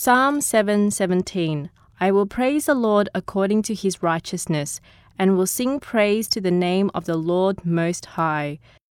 Psalm 7:17. I will praise the Lord according to his righteousness, and will sing praise to the name of the Lord Most High.